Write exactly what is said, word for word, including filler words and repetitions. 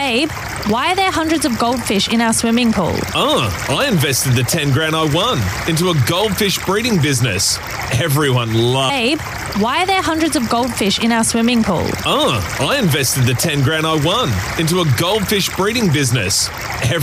Babe, why are there hundreds of goldfish in our swimming pool? Oh, I invested the ten grand I won into a goldfish breeding business. Everyone loves. Babe, why are there hundreds of goldfish in our swimming pool? Oh, I invested the ten grand I won into a goldfish breeding business.